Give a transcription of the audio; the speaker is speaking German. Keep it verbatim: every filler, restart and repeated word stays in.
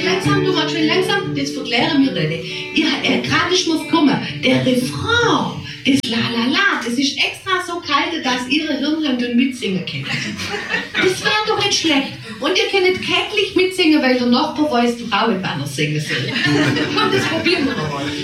schön langsam, du mal schön langsam, das verklären wir nicht. Ihr, äh, gerade ist mir's gekommen, der Refrain, das La La La, das ist extra so kalt, dass ihre Hirnhände mitsingen können. Das wäre doch nicht schlecht. Und ihr könnt kärglich mitsingen, weil der Nachbar weiß, die Frau wird anders singen soll. Und das probieren wir mal.